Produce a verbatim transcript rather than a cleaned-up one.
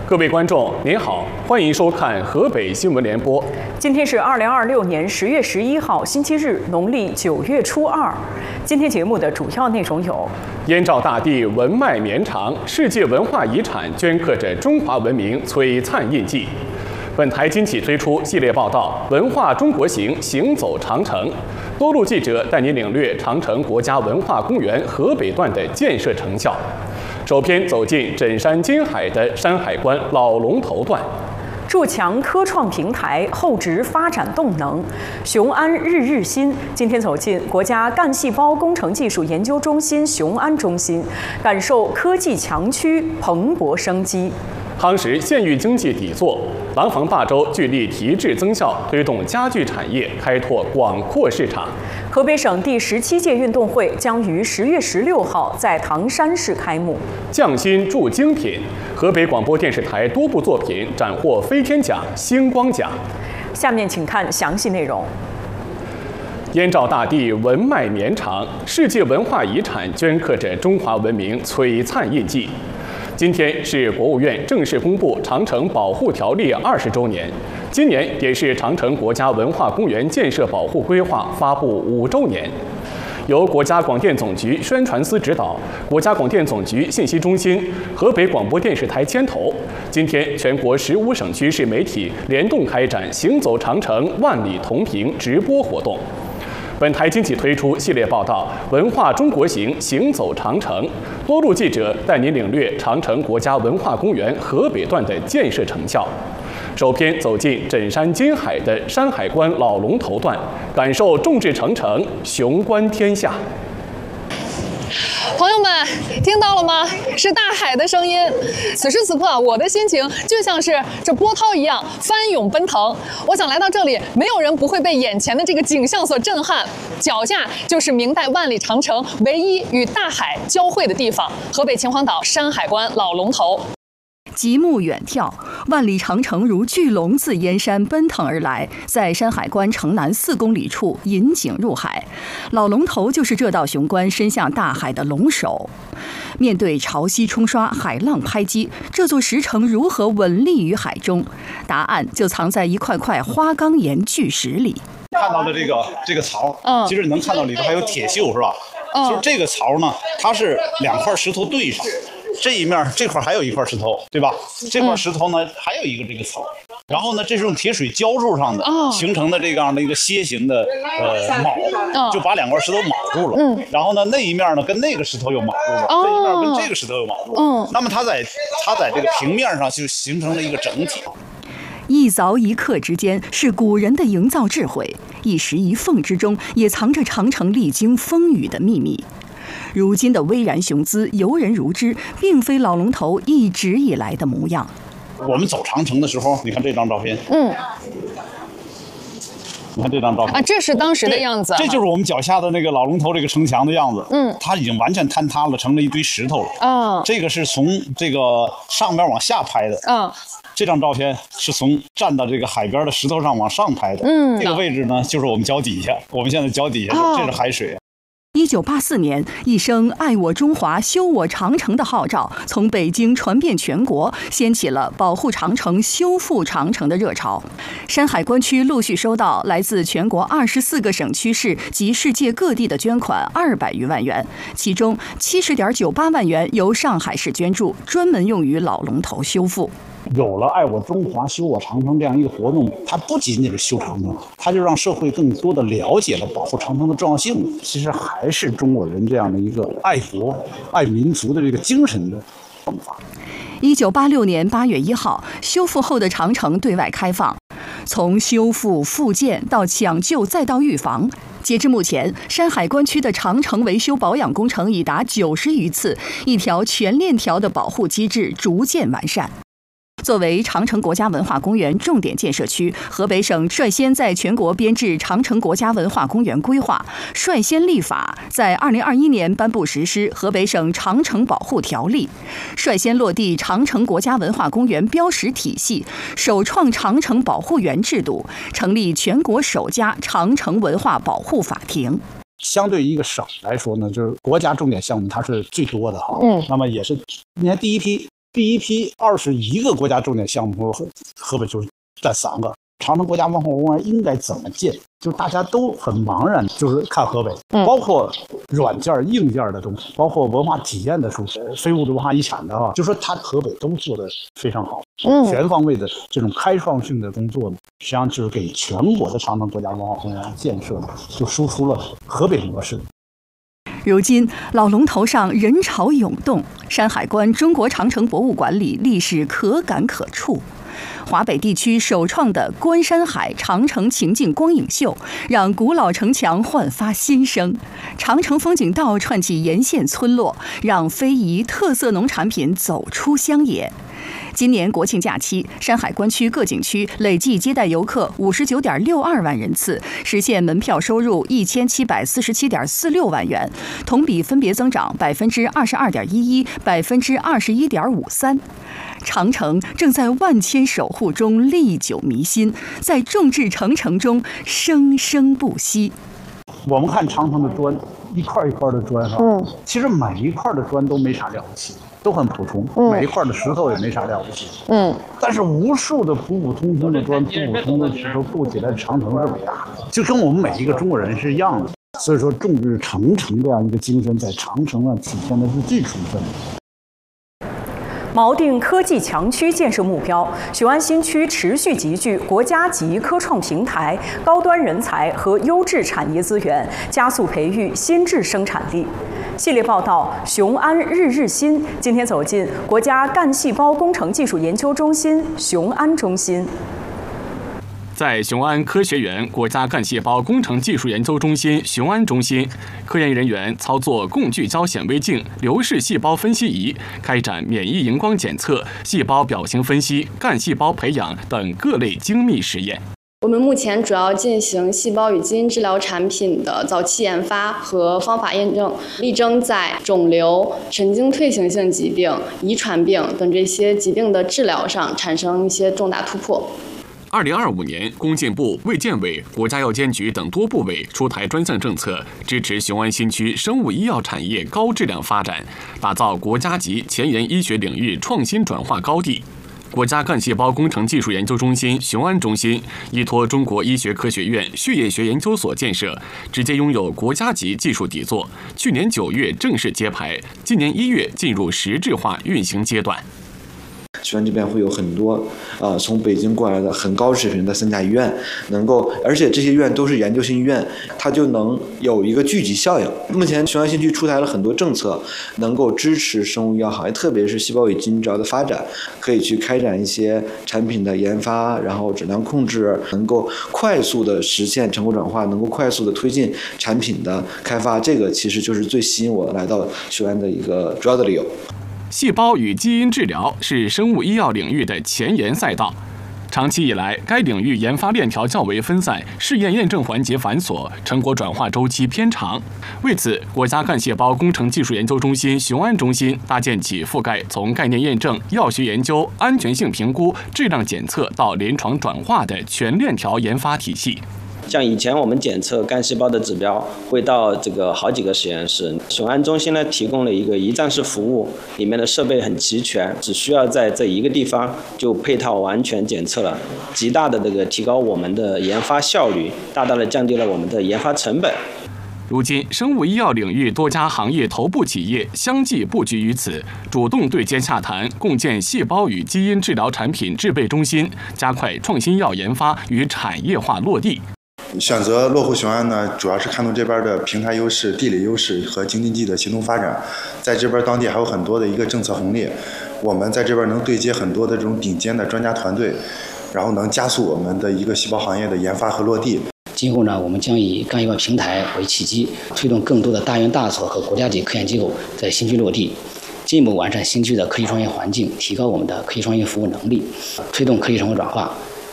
各位观众，您好，欢迎收看河北新闻联播。 今天是二零二六年十月十一号，星期日，农历九月初二。今天节目的主要内容有： 燕赵大地文脉绵长，世界文化遗产镌刻着中华文明璀璨印记。本台今起推出系列报道《文化中国行》，行走长城。多路记者带您领略长城国家文化公园河北段的建设成效。首篇走进枕山金海的山海关老龙头段， 筑强科创平台，厚植发展动能，雄安日日新。今天走进国家干细胞工程技术研究中心雄安中心，感受科技强区蓬勃生机。 夯实县域经济底座，廊坊坝州聚力提质增效，推动家具产业开拓广阔市场。 河北省第十七届运动会将于十月十六号在唐山市开幕。 匠心铸精品，河北广播电视台多部作品斩获飞天奖、星光奖。 下面请看详细内容。 燕赵大地文脉绵长，世界文化遗产镌刻着中华文明璀璨印记。今天是国务院正式公布《长城保护条例》二十周年，今年也是长城国家文化公园建设保护规划发布五周年。由国家广电总局宣传司指导，国家广电总局信息中心、河北广播电视台牵头，今天全国十五省区市媒体联动开展“行走长城，万里同屏”直播活动。本台今起推出系列报道《文化中国行》，行走长城。多路记者带您领略长城国家文化公园河北段的建设成效。首篇走进枕山金海的山海关老龙头段，感受众志成城，雄观天下。 朋友们，听到了吗？是大海的声音。此时此刻，我的心情就像是这波涛一样翻涌奔腾。我想来到这里，没有人不会被眼前的这个景象所震撼。脚下就是明代万里长城唯一与大海交汇的地方——河北秦皇岛山海关老龙头。 极目远眺，万里长城如巨龙自燕山奔腾而来，在山海关城南四公里处引颈入海。老龙头就是这道雄关伸向大海的龙首。面对潮汐冲刷、海浪拍击，这座石城如何稳立于海中？答案就藏在一块块花岗岩巨石里。 看到的这个这个槽， 嗯， 其实能看到里头还有铁锈，是吧？ 嗯， 就是这个槽呢，它是两块石头对上。这一面这块还有一块石头，对吧？这块石头呢、嗯、还有一个这个槽，然后呢，这是用铁水浇筑上的、哦、形成的这样的一个楔形的呃铆、哦，就把两块石头铆住了。嗯，然后呢，那一面呢跟那个石头又铆住了，哦、这一面跟这个石头又铆住了。嗯，那么它在它在这个平面上就形成了一个整体。 一凿一刻之间是古人的营造智慧，一石一缝之中也藏着长城历经风雨的秘密。如今的巍然雄姿，游人如织，并非老龙头一直以来的模样。 我们走长城的时候，你看这张照片， 嗯， 你看这张照片啊，这是当时的样子， 这就是我们脚下的那个老龙头这个城墙的样子。嗯，它已经完全坍塌了，成了一堆石头了。啊，这个是从这个上边往下拍的。啊。这张照片是从站到这个海边的石头上往上拍的。嗯，这个位置呢，就是我们脚底下。我们现在脚底下，这是海水。 一九八四年，一声爱我中华、修我长城的号召从北京传遍全国，掀起了保护长城、修复长城的热潮。山海关区陆续收到来自全国二十四个省区市及世界各地的捐款二百余万元，其中七十点九八万元由上海市捐助，专门用于老龙头修复。 有了爱我中华、修我长城这样一个活动，它不仅仅是修长城，它就让社会更多的了解了保护长城的重要性。其实还是中国人这样的一个爱国、爱民族的这个精神的迸发。 一九八六年八月一号，修复后的长城对外开放。从修复、复建到抢救，再到预防。截至目前，山海关区的长城维修保养工程已达九十余次，一条全链条的保护机制逐渐完善。作为长城国家文化公园重点建设区，河北省率先在全国编制长城国家文化公园规划，率先立法，在二零二一年颁布实施《河北省长城保护条例》，率先落地长城国家文化公园标识体系，首创长城保护员制度，成立全国首家长城文化保护法庭。 相对于一个省来说呢，就是国家重点项目它是最多的哈，嗯，那么也是，你看第一批第一批二十一个国家重点项目，河河北就是占三个。长城国家文化公园应该怎么建？就是大家都很茫然，就是看河北，包括软件、硬件的东西，包括文化体验的书写、非物质文化遗产的啊，就说它河北都做得非常好。嗯，全方位的这种开创性的工作呢，实际上就是给全国的长城国家文化公园建设，就输出了河北模式。 如今，老龙头上人潮涌动，山海关中国长城博物馆里历史可感可触。华北地区首创的观山海长城情境光影秀，让古老城墙焕发新生；长城风景道串起沿线村落，让非遗特色农产品走出乡野。今年国庆假期，山海关区各景区累计接待游客五十九点六二万人次，实现门票收入一千七百四十七点四六万元，同比分别增长百分之二十二点一一、百分之二十一点五三。长城正在万千守护中历久弥新，在众志成城中生生不息。 我们看长城的砖，一块一块的砖哈，嗯，其实每一块的砖都没啥了不起，都很普通，嗯，每一块的石头也没啥了不起，嗯，但是无数的普普通通的砖、普普通的石头构起来的长城是伟大的，就跟我们每一个中国人是一样的。所以说，众志成城这样一个精神，在长城上体现的是最充分的。 锚定科技强区建设目标，雄安新区持续集聚国家级科创平台、高端人才和优质产业资源，加速培育新质生产力。系列报道《雄安日日新》今天走进国家干细胞工程技术研究中心雄安中心。 在雄安科学园国家干细胞工程技术研究中心雄安中心，科研人员操作共聚焦显微镜、流式细胞分析仪，开展免疫荧光检测、细胞表型分析、干细胞培养等各类精密实验。 我们目前主要进行细胞与基因治疗产品的早期研发和方法验证，力争在肿瘤、神经退行性疾病、遗传病等这些疾病的治疗上产生一些重大突破。 二零二五年，工信部、卫健委、国家药监局等多部委出台专项政策，支持雄安新区生物医药产业高质量发展，打造国家级前沿医学领域创新转化高地。国家干细胞工程技术研究中心雄安中心依托中国医学科学院血液学研究所建设，直接拥有国家级技术底座。去年九月正式揭牌，今年一月进入实质化运行阶段。 雄安这边会有很多呃从北京过来的很高水平的三甲医院，能够，而且这些医院都是研究性医院，它就能有一个聚集效应。目前雄安新区出台了很多政策，能够支持生物医药行业，特别是细胞与基因治疗的发展，可以去开展一些产品的研发，然后质量控制，能够快速的实现成果转化，能够快速的推进产品的开发。这个其实就是最吸引我来到雄安的一个主要的理由。 细胞与基因治疗是生物医药领域的前沿赛道。长期以来，该领域研发链条较为分散，试验验证环节繁琐，成果转化周期偏长。为此，国家干细胞工程技术研究中心雄安中心搭建起覆盖从概念验证、药学研究、安全性评估、质量检测到临床转化的全链条研发体系。 像以前我们检测干细胞的指标会到这个好几个实验室，雄安中心呢提供了一个一站式服务，里面的设备很齐全，只需要在这一个地方就配套完全检测了，极大的这个提高我们的研发效率，大大的降低了我们的研发成本。 如今，生物医药领域多家行业头部企业相继布局于此，主动对接洽谈，共建细胞与基因治疗产品制备中心，加快创新药研发与产业化落地。 选择落户雄安呢，主要是看重这边的平台优势、地理优势和京津冀的协同发展。在这边当地还有很多的一个政策红利，我们在这边能对接很多的这种顶尖的专家团队，然后能加速我们的一个细胞行业的研发和落地。 今后呢，我们将以干细胞平台为契机，推动更多的大院大所和国家级科研机构在新区落地，进一步完善新区的科技创业环境，提高我们的科技创业服务能力，推动科技成果转化。